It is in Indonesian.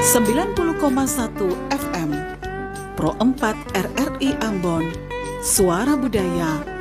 90,1 FM Pro 4 RRI Ambon, Suara Budaya